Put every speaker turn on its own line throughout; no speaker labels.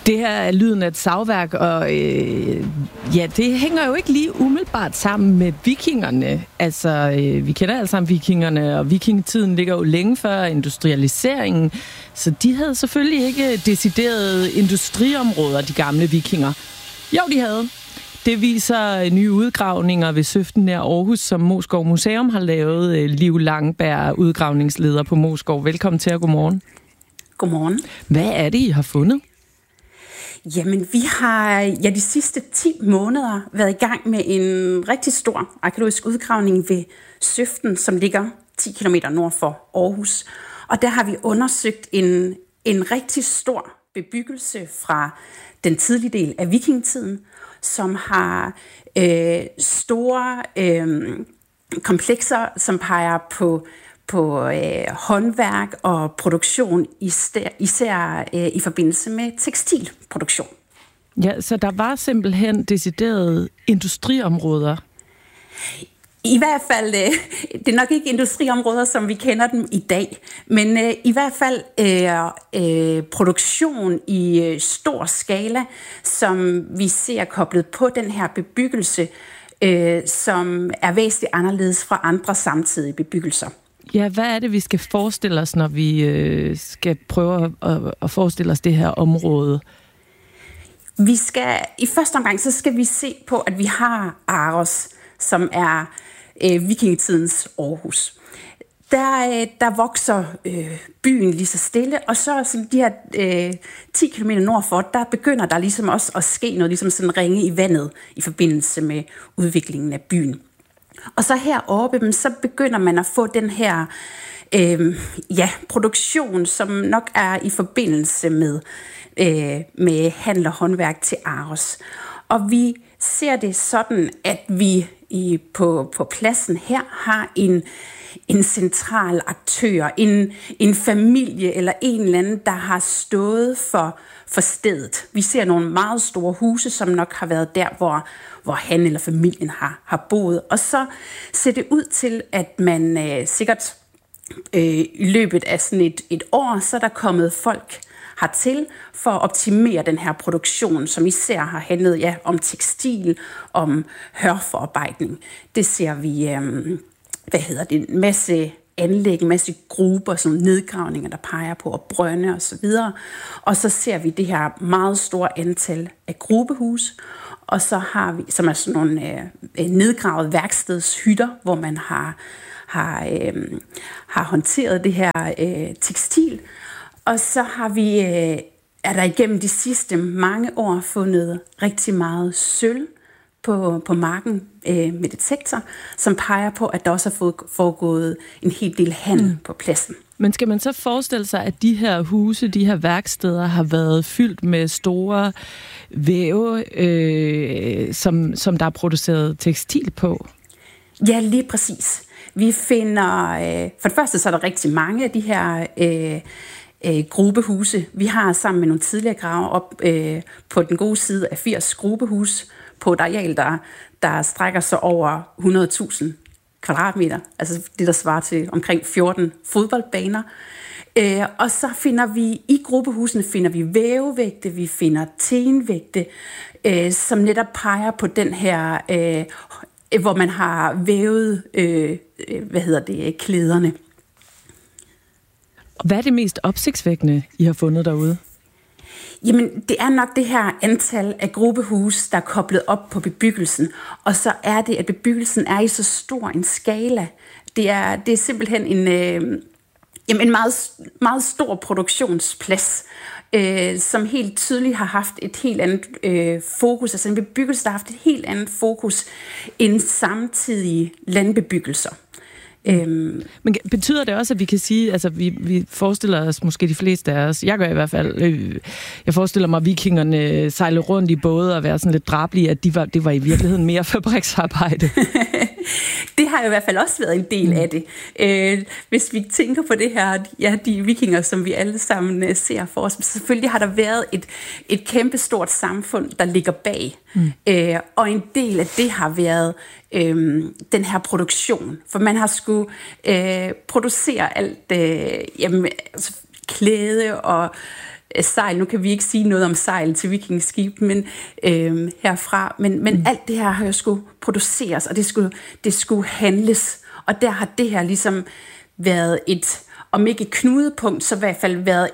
Det her er lyden af et savværk, og det hænger jo ikke lige umiddelbart sammen med vikingerne. Altså, vi kender alle sammen vikingerne, og vikingetiden ligger jo længe før industrialiseringen, så de havde selvfølgelig ikke deciderede industriområder, de gamle vikinger. Jo, de havde. Det viser nye udgravninger ved Søften nær Aarhus, som Moesgaard Museum har lavet. Liv Langberg, udgravningsleder på Moesgaard. Velkommen til, og godmorgen.
Godmorgen.
Hvad er det, I har fundet?
Jamen, vi har de sidste 10 måneder været i gang med en rigtig stor arkæologisk udgravning ved Søften, som ligger 10 km nord for Aarhus. Og der har vi undersøgt en rigtig stor bebyggelse fra den tidlige del af vikingetiden, som har store komplekser, som peger på håndværk og produktion, især i forbindelse med tekstilproduktion.
Ja, så der var simpelthen deciderede industriområder.
I hvert fald, det er nok ikke industriområder, som vi kender dem i dag, men i hvert fald produktion i stor skala, som vi ser koblet på den her bebyggelse, som er væsentligt anderledes fra andre samtidige bebyggelser.
Ja, hvad er det, vi skal forestille os, når vi skal prøve at forestille os det her område?
Vi skal i første omgang, så skal vi se på, at vi har Aros, som er vikingetidens Aarhus. Der vokser byen lige så stille, og så som de her 10 km nordfor, der begynder der ligesom også at ske noget, ligesom sådan ringe i vandet i forbindelse med udviklingen af byen. Og så heroppe, så begynder man at få den her produktion, som nok er i forbindelse med handel og håndværk til Aros. Og vi ser det sådan, at vi på pladsen her har en central aktør, en familie eller en eller anden, der har stået for stedet. Vi ser nogle meget store huse, som nok har været der, hvor han eller familien har boet. Og så ser det ud til, at man sikkert i løbet af sådan et år, så er der kommet folk hertil for at optimere den her produktion, som især har handlet om tekstil, om hørforarbejdning. Det ser vi, en masse anlæg, en masse gruber, sådan nedgravninger, der peger på, og brønde og så videre. Og så ser vi det her meget store antal af grubehus, og så har vi, som er sådan nogle nedgravet værkstedshytter, hvor man har håndteret det her tekstil. Og så har vi, er der igennem de sidste mange år fundet rigtig meget sølv på marken med detektor, som peger på, at der også er foregået en hel del handel på pladsen.
Men skal man så forestille sig, at de her huse, de her værksteder, har været fyldt med store væve, som der er produceret tekstil på?
Ja, lige præcis. Vi finder, for det første så er der rigtig mange af de her grubehuse. Vi har sammen med nogle tidligere graver op på den gode side af 80 grubehus på et areal, der strækker sig over 100.000 kvadratmeter, altså det, der svarer til omkring 14 fodboldbaner. Og så finder vi i gruppehusene vævevægte, vi finder tenvægte, som netop peger på den her, hvor man har vævet, klæderne.
Hvad er det mest opsigtsvækkende, I har fundet derude?
Jamen, det er nok det her antal af gruppehus, der er koblet op på bebyggelsen. Og så er det, at bebyggelsen er i så stor en skala. Det er simpelthen en meget, meget stor produktionsplads, som helt tydeligt har haft et helt andet fokus. Altså en bebyggelse, der har haft et helt andet fokus end samtidige landbebyggelser.
Men betyder det også, at vi kan sige, altså vi forestiller os, måske de fleste af os, jeg gør i hvert fald, jeg forestiller mig, at vikingerne sejlede rundt i både og være sådan lidt drabelige, at det var i virkeligheden mere fabriksarbejde?
Det har jo i hvert fald også været en del af det. Hvis vi tænker på det her, de vikinger, som vi alle sammen ser for os, selvfølgelig har der været et kæmpestort samfund, der ligger bag. Og en del af det har været den her produktion. For man har skulle producere alt klæde og sejl. Nu kan vi ikke sige noget om sejl til vikingeskib, men herfra. Men alt det her har jo skulle produceres, og det skulle handles. Og der har det her ligesom været et, om ikke et knudepunkt, så i hvert fald været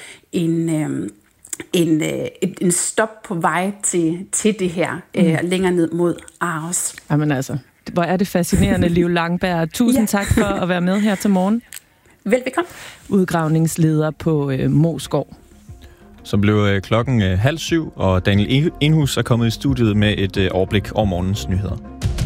en stop på vej til det her, længere ned mod Aros.
Jamen altså, hvor er det fascinerende, Liv Langberg. Tusind tak for at være med her til morgen.
Velbekomme.
Udgravningsleder på Moesgaard.
Så blev klokken 6:30, og Daniel Enhus er kommet i studiet med et overblik over morgens nyheder.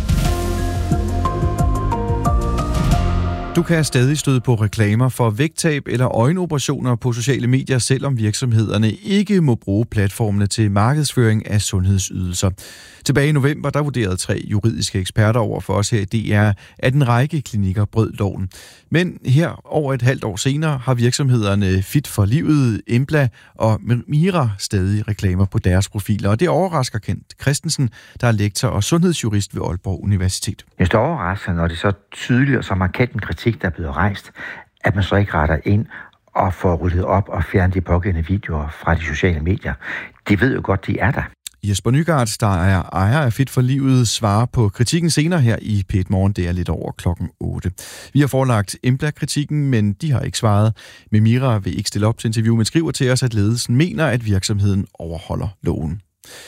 Du kan stadig støde på reklamer for vægttab eller øjenoperationer på sociale medier, selvom virksomhederne ikke må bruge platformene til markedsføring af sundhedsydelser. Tilbage i november, der vurderede 3 juridiske eksperter over for os her i DR, at en række klinikker brød loven. Men her over et halvt år senere har virksomhederne Fit for Livet, Embla og Mira stadig reklamer på deres profiler. Og det overrasker Kent Christensen, der er lektor og sundhedsjurist ved Aalborg Universitet.
Jeg står overrasket, når det så tydeligt og så markant en kritik, der er blevet rejst, at man så ikke retter ind og får ryddet op og fjernet de pågældende videoer fra de sociale medier. De ved jo godt, de er der.
Jesper Nygaard, der er ejer af Fit for Livet, svarer på kritikken senere her i P1 Morgen. Det er lidt over 8:00. Vi har forelagt Embla-kritikken, men de har ikke svaret. Mira vil ikke stille op til interview, men skriver til os, at ledelsen mener, at virksomheden overholder loven.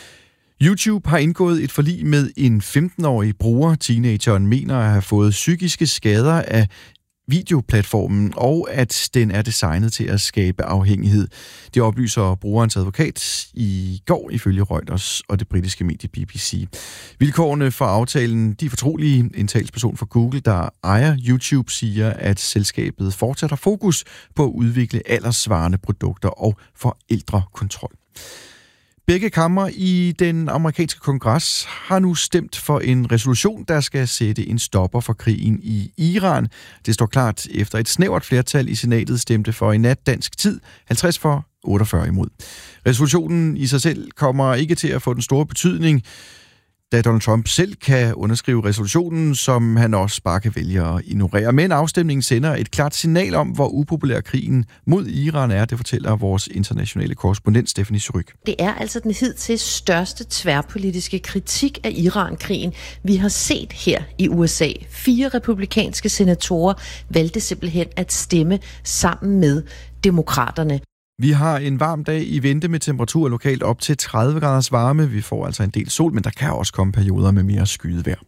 YouTube har indgået et forlig med en 15-årig bruger. Teenageren mener at have fået psykiske skader af videoplatformen, og at den er designet til at skabe afhængighed. Det oplyser brugerens advokat i går ifølge Reuters og det britiske medie BBC. Vilkårene for aftalen, de er fortrolige. En talsperson for Google, der ejer YouTube, siger, at selskabet fortsat har fokus på at udvikle alderssvarende produkter og forældrekontrol. Begge kammer i den amerikanske kongres har nu stemt for en resolution, der skal sætte en stopper for krigen i Iran. Det står klart efter et snævert flertal i senatet stemte for i nat dansk tid, 50 for 48 imod. Resolutionen i sig selv kommer ikke til at få den store betydning, da Donald Trump selv kan underskrive resolutionen, som han også bare kan vælge at ignorere. Men afstemningen sender et klart signal om, hvor upopulær krigen mod Iran er. Det fortæller vores internationale korrespondent Stephanie Suryk.
Det er altså den hidtil største tværpolitiske kritik af Iran-krigen, vi har set her i USA. 4 republikanske senatorer valgte simpelthen at stemme sammen med demokraterne.
Vi har en varm dag i vente med temperatur lokalt op til 30 graders varme. Vi får altså en del sol, men der kan også komme perioder med mere skyet vejr.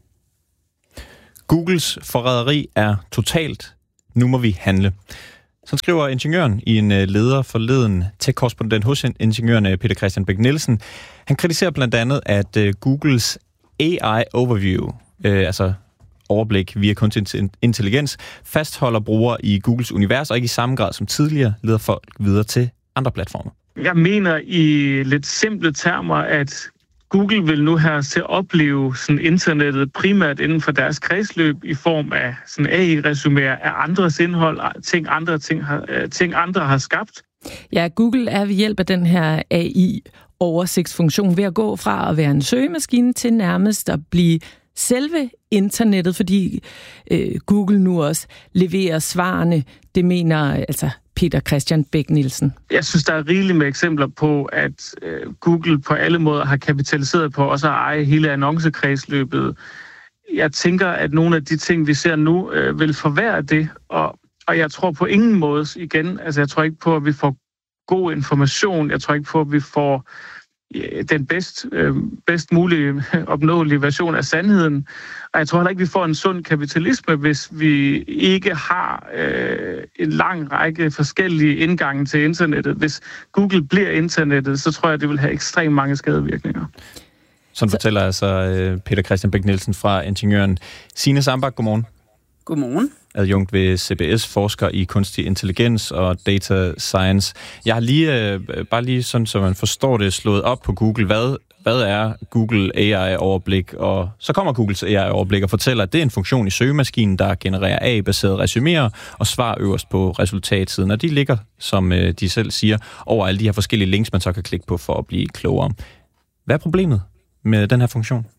Googles forræderi er totalt. Nu må vi handle. Så skriver ingeniøren i en leder forleden tech-korrespondent hos ingeniøren Peter Christian Bech Nielsen. Han kritiserer blandt andet, at Googles AI Overview, altså overblik via kunstig intelligens, fastholder brugere i Googles univers, og ikke i samme grad som tidligere leder folk videre til andre platforme. Jeg mener i lidt simple termer, at Google vil nu have til at opleve sådan internettet primært inden for deres kredsløb i form af sådan AI-resuméer af andres indhold, ting andre har skabt.
Ja, Google er ved hjælp af den her AI-oversigtsfunktion ved at gå fra at være en søgemaskine til nærmest at blive selve internettet, fordi Google nu også leverer svarene. Det mener altså Peter Christian Bech Nielsen.
Jeg synes, der er rigeligt med eksempler på, at Google på alle måder har kapitaliseret på også at eje hele annoncekredsløbet. Jeg tænker, at nogle af de ting, vi ser nu, vil forværre det, og jeg tror på ingen måde igen, altså jeg tror ikke på, at vi får god information, jeg tror ikke på, at vi får den bedst mulige opnåelige version af sandheden. Og jeg tror heller ikke, vi får en sund kapitalisme, hvis vi ikke har en lang række forskellige indgange til internettet. Hvis Google bliver internettet, så tror jeg, det vil have ekstremt mange skadevirkninger.
Sådan fortæller altså Peter Christian Bech Nielsen fra ingeniøren. Signe Sambak, godmorgen.
Godmorgen.
Adjunkt ved CBS, forsker i kunstig intelligens og data science. Jeg har lige sådan, så man forstår det, slået op på Google. Hvad er Google AI-overblik? Og så kommer Googles AI-overblik og fortæller, at det er en funktion i søgemaskinen, der genererer AI-baserede resuméer og svar øverst på resultatsiden. Og de ligger, som de selv siger, over alle de her forskellige links, man så kan klikke på for at blive klogere. Hvad er problemet med den her funktion?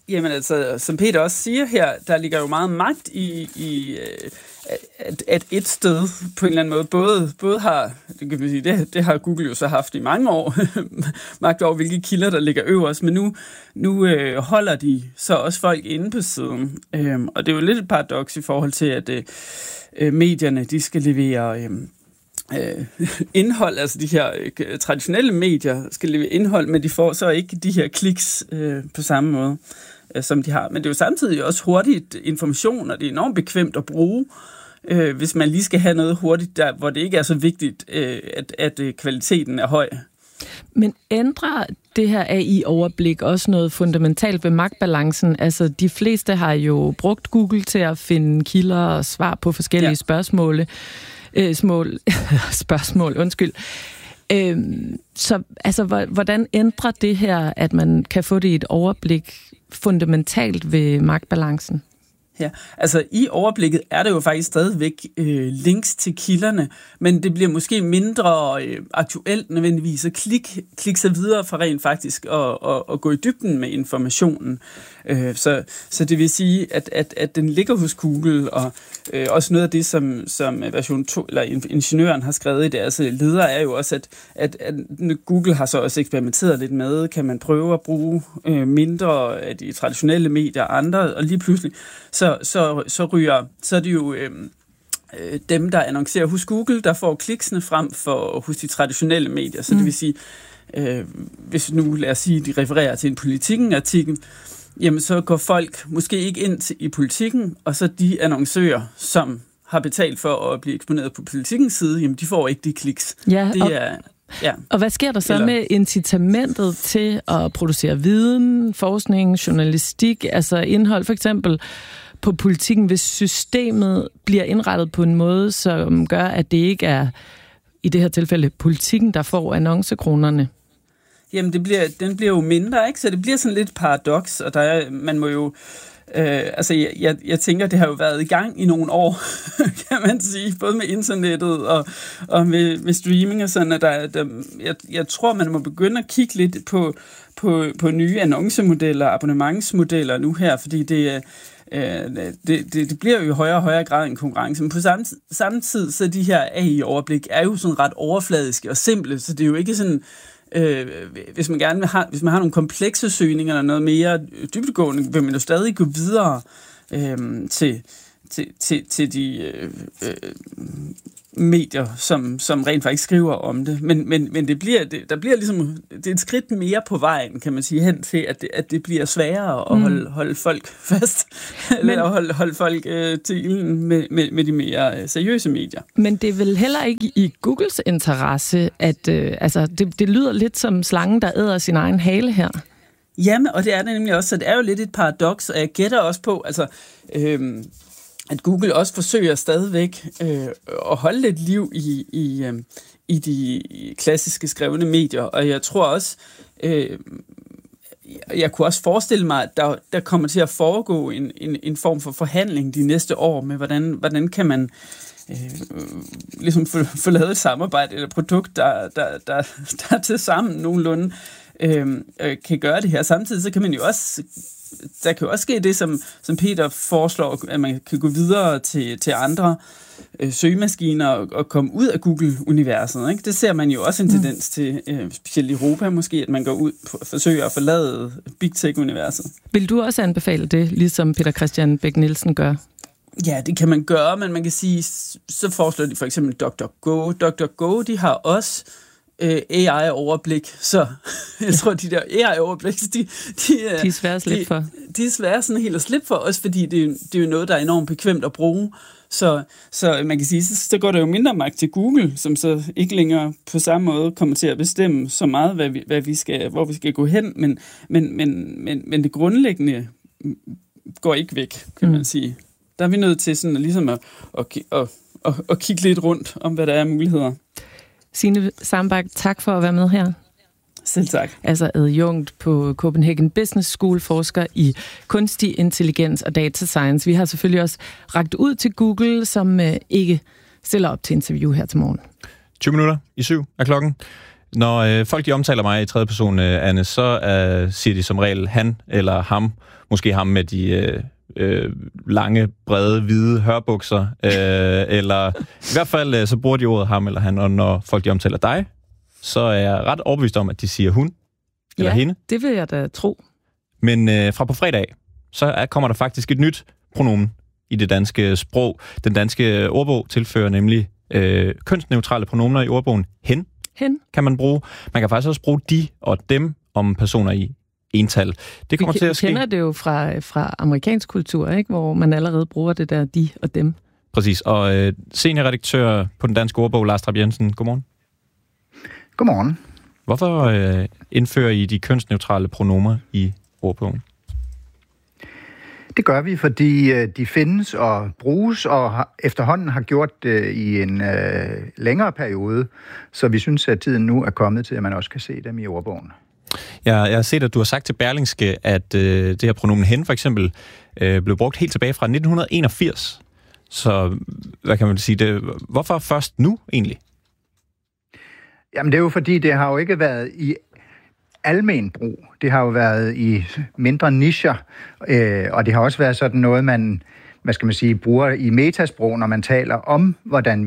Jamen altså, som Peter også siger her, der ligger jo meget magt i at et sted på en eller anden måde både har, det kan man sige, det har Google jo så haft i mange år, magt over hvilke kilder, der ligger øverst, men nu holder de så også folk inde på siden. Og det er jo lidt et paradoks i forhold til, at medierne, de skal levere indhold, altså de her traditionelle medier skal levere indhold, men de får så ikke de her kliks på samme måde, som de har. Men det er jo samtidig også hurtigt information, og det er enormt bekvemt at bruge, hvis man lige skal have noget hurtigt, der, hvor det ikke er så vigtigt, at kvaliteten er høj.
Men ændrer det her AI-overblik også noget fundamentalt ved magtbalancen? Altså, de fleste har jo brugt Google til at finde kilder og svar på forskellige spørgsmål. Så altså, hvordan ændrer det her, at man kan få det i et overblik fundamentalt ved magtbalancen?
Ja, altså i overblikket er der jo faktisk stadigvæk links til kilderne, men det bliver måske mindre aktuelt nødvendigvis at klikke sig videre for rent faktisk og gå i dybden med informationen. Så det vil sige, at den ligger hos Google, og også noget af det, som version 2, eller ingeniøren har skrevet i deres leder, er jo også, at Google har så også eksperimenteret lidt med, kan man prøve at bruge mindre af de traditionelle medier og andre, og lige pludselig så er det jo dem, der annoncerer hos Google, der får kliksene frem for hos de traditionelle medier. Så det vil sige, hvis nu lad os sige, de refererer til en Politiken-artikel, jamen så går folk måske ikke ind i Politiken, og så de annoncører, som har betalt for at blive eksponeret på Politikens side, jamen de får ikke de kliks.
Og hvad sker der så med incitamentet til at producere viden, forskning, journalistik, altså indhold for eksempel på Politiken, hvis systemet bliver indrettet på en måde, som gør, at det ikke er, i det her tilfælde, Politiken, der får annoncekronerne?
Jamen, den bliver jo mindre, ikke? Så det bliver sådan lidt paradoks, og man må jo... jeg tænker, det har jo været i gang i nogle år, kan man sige, både med internettet og med streaming og sådan, at jeg tror, man må begynde at kigge lidt på nye annoncemodeller, abonnementsmodeller nu her, fordi det bliver jo i højere og højere grad en konkurrence. Men på samme tid, så de her AI-overblik er jo sådan ret overfladiske og simple, så det er jo ikke sådan... Hvis man har nogle komplekse søgninger eller noget mere dybdegående, vil man jo stadig gå videre til de medier, som rent faktisk skriver om det. Men der bliver ligesom det er et skridt mere på vejen, kan man sige, hen til, at det bliver sværere at holde folk fast, eller holde folk til ilden med de mere seriøse medier.
Men det er vel heller ikke i Googles interesse, at det lyder lidt som slangen, der æder sin egen hale her.
Jamen, og det er det nemlig også, så det er jo lidt et paradoks, og jeg gætter også på, at Google også forsøger stadigvæk at holde lidt liv i de klassiske skrevne medier, og jeg tror også, jeg kunne også forestille mig, at der kommer til at foregå en form for forhandling de næste år med, hvordan kan man ligesom få lavet et samarbejde eller produkt, der til sammen nogenlunde kan gøre det her. Samtidig så kan man jo også der kan jo også ske det, som Peter foreslår, at man kan gå videre til andre søgemaskiner og komme ud af Google-universet. Ikke? Det ser man jo også en tendens til, specielt i Europa måske, at man går ud og forsøger at forlade Big Tech-universet.
Vil du også anbefale det, ligesom Peter Christian Bech Nielsen gør?
Ja, det kan man gøre, men man kan sige, så foreslår de for eksempel DuckDuckGo. DuckDuckGo, de har også AI-overblik, så jeg tror, de der AI-overblik, de
er svære at slippe for.
De er svære sådan helt at slippe for, også fordi det er jo noget, der er enormt bekvemt at bruge. Så man kan sige, så går der jo mindre magt til Google, som så ikke længere på samme måde kommer til at bestemme så meget, hvor vi skal gå hen, men det grundlæggende går ikke væk, kan man sige. Der er vi nødt til sådan ligesom at kigge lidt rundt om, hvad der er af muligheder.
Signe Sambach, tak for at være med her.
Selv tak.
Altså adjunkt på Copenhagen Business School, forsker i kunstig intelligens og data science. Vi har selvfølgelig også rakt ud til Google, som ikke stiller op til interview her til morgen.
20 minutter i 7 er klokken. Når folk de omtaler mig i tredje person, Anne, så siger de som regel han eller ham. Måske ham med de lange, brede, hvide hørbukser. Eller i hvert fald så bruger de ordet ham eller han. Og når folk de omtaler dig, så er jeg ret overbevist om, at de siger hun eller hende.
Det vil jeg da tro.
Men fra på fredag, så kommer der faktisk et nyt pronomen i det danske sprog. Den danske ordbog tilfører nemlig kønsneutrale pronomener i ordbogen. Hen kan man bruge. Man kan faktisk også bruge de og dem om personer i ental. Det kommer til at ske.
Vi kender det jo fra amerikansk kultur, ikke? Hvor man allerede bruger det der de og dem.
Præcis. Og seniorredaktør på den danske ordbog, Lars Trapp Jensen. Godmorgen.
Godmorgen.
Hvorfor indfører I de kønsneutrale pronomer i ordbogen?
Det gør vi, fordi de findes og bruges, og efterhånden har gjort det i en længere periode, så vi synes, at tiden nu er kommet til, at man også kan se dem i ordbogen.
Jeg har set, at du har sagt til Berlingske, at det her pronomen hen for eksempel blev brugt helt tilbage fra 1981. Så hvad kan man sige? Hvorfor først nu egentlig?
Jamen det er jo fordi, det har jo ikke været i almen brug. Det har jo været i mindre nicher, og det har også været sådan noget, man, bruger i metasprog, når man taler om,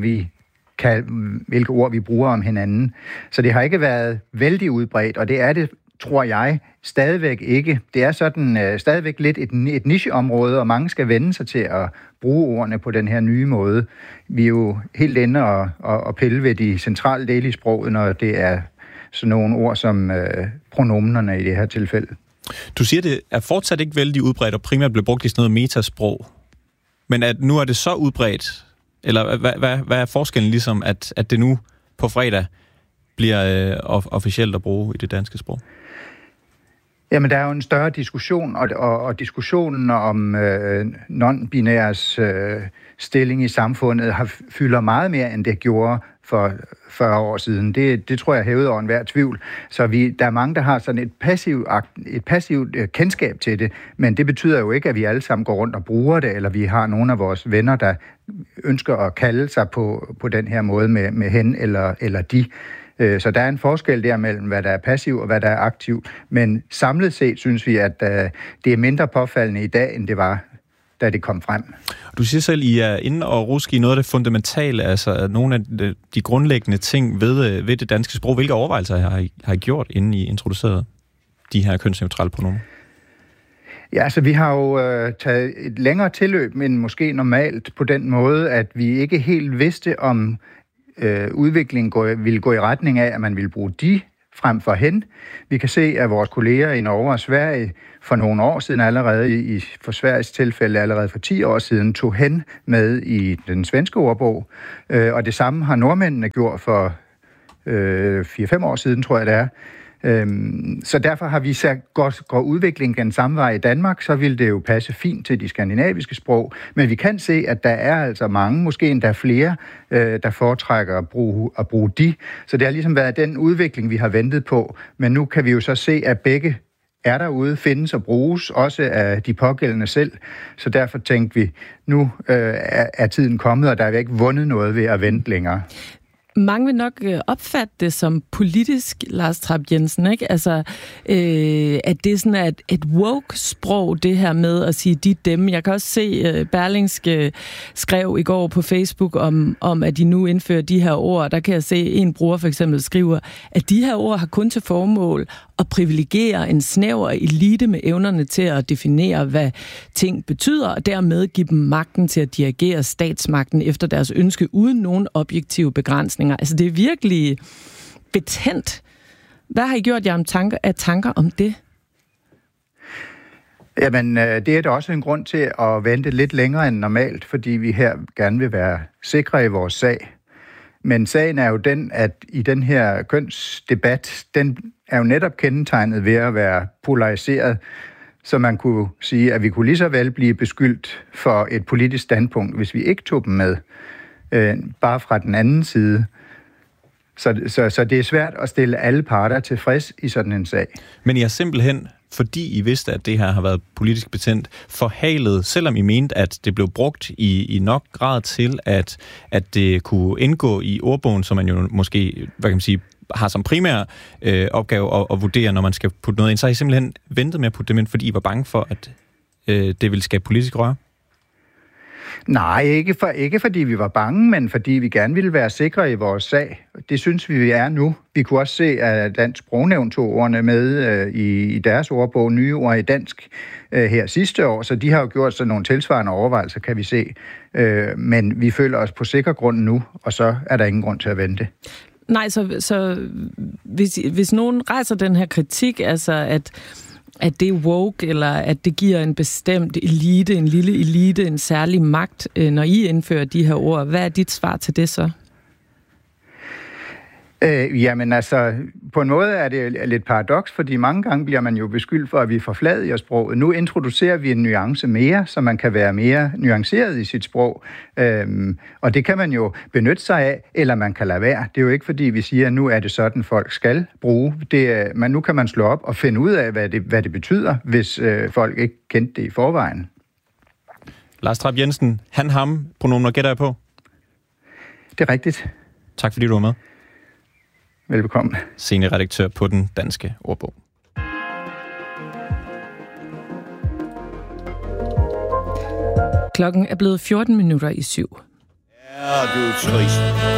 hvilke ord vi bruger om hinanden. Så det har ikke været vældig udbredt, og det er det, tror jeg, stadigvæk ikke. Det er sådan stadigvæk lidt et nicheområde, og mange skal vende sig til at bruge ordene på den her nye måde. Vi er jo helt inde og pille ved de centrale dele i sproget, når det er sådan nogle ord som pronomenerne i det her tilfælde.
Du siger, det er fortsat ikke vældig udbredt, og primært blev brugt i sådan noget metasprog. Men at nu er det så udbredt, eller hvad er forskellen ligesom, at det nu på fredag bliver officielt at bruge i det danske sprog?
Jamen, der er jo en større diskussion, og diskussionen om non-binæres stilling i samfundet fylder meget mere, end det gjorde for 40 år siden. Det tror jeg hævet over enhver tvivl. Så der er mange, der har sådan et passivt kendskab til det, men det betyder jo ikke, at vi alle sammen går rundt og bruger det, eller vi har nogle af vores venner, der ønsker at kalde sig på den her måde med hen eller de. Så der er en forskel der mellem, hvad der er passiv og hvad der er aktiv. Men samlet set synes vi, at det er mindre påfaldende i dag, end det var, da det kom frem.
Du siger selv, I er inde og ruske i noget af det fundamentale, altså nogle af de grundlæggende ting ved det danske sprog. Hvilke overvejelser har I gjort, inden I introducerede de her kønsneutrale pronomer?
Ja, altså vi har jo taget et længere tilløb, end måske normalt på den måde, at vi ikke helt vidste, om udviklingen ville gå i retning af, at man ville bruge de frem for hen. Vi kan se, at vores kolleger i Norge og Sverige for nogle år siden allerede, for Sveriges tilfælde allerede for 10 år siden, tog hen med i den svenske ordbog. Og det samme har nordmændene gjort for 4-5 år siden, tror jeg det er. Så derfor har vi sagt, går udviklingen den samme vej i Danmark, så vil det jo passe fint til de skandinaviske sprog. Men vi kan se, at der er altså mange, måske endda flere, der foretrækker at bruge de. Så det har ligesom været den udvikling, vi har ventet på. Men nu kan vi jo så se, at begge er derude, findes og bruges, også af de pågældende selv. Så derfor tænkte vi, nu er tiden kommet, og der er ikke vundet noget ved at vente længere.
Mange vil nok opfatte det som politisk, Lars Trapp Jensen, ikke? Altså, at det er sådan et woke-sprog, det her med at sige de dem. Jeg kan også se, Berlingske skrev i går på Facebook om, at de nu indfører de her ord. Der kan jeg se, en bruger for eksempel skriver, at de her ord har kun til formål at privilegere en snæver elite med evnerne til at definere, hvad ting betyder, og dermed give dem magten til at dirigere statsmagten efter deres ønske, uden nogen objektive begrænsninger. Altså, det er virkelig betændt. Hvad har I gjort jer tanker om det?
Jamen, det er da også en grund til at vente lidt længere end normalt, fordi vi her gerne vil være sikre i vores sag. Men sagen er jo den, at i den her kønsdebat, den er jo netop kendetegnet ved at være polariseret, så man kunne sige, at vi kunne lige så vel blive beskyldt for et politisk standpunkt, hvis vi ikke tog dem med, bare fra den anden side. Så det er svært at stille alle parter tilfreds i sådan en sag.
Men I har simpelthen, fordi I vidste, at det her har været politisk betændt, forhalet, selvom I mente, at det blev brugt i nok grad til, at det kunne indgå i ordbogen, som man jo måske, hvad kan man sige, har som primær opgave at vurdere, når man skal putte noget ind. Så har I simpelthen ventet med at putte dem ind, fordi I var bange for, at det ville skabe politisk røre?
Nej, ikke fordi vi var bange, men fordi vi gerne ville være sikre i vores sag. Det synes vi er nu. Vi kunne også se, at Dansk Sprognævn tog ordene med i deres ordbog, nye ord i dansk, her sidste år, så de har jo gjort sig nogle tilsvarende overvejelser, kan vi se. Men vi føler os på sikker grund nu, og så er der ingen grund til at vente.
Nej, så hvis nogen rejser den her kritik, altså at det er woke, eller at det giver en bestemt elite, en lille elite, en særlig magt, når I indfører de her ord. Hvad er dit svar til det så?
Jamen altså, på en måde er det lidt paradoks, fordi mange gange bliver man jo beskyldt for, at vi forfladiger sproget. Nu introducerer vi en nuance mere, så man kan være mere nuanceret i sit sprog. Og det kan man jo benytte sig af, eller man kan lade være. Det er jo ikke fordi, vi siger, at nu er det sådan, folk skal bruge. Men nu kan man slå op og finde ud af, hvad det betyder, hvis folk ikke kendte det i forvejen.
Lars Trapp Jensen, han, ham, pronomener gætter jeg på?
Det er rigtigt.
Tak fordi du var med.
Velbekomme.
Seniorredaktør på Den Danske Ordbog.
Klokken er blevet 14 minutter i 7.
Er du trist?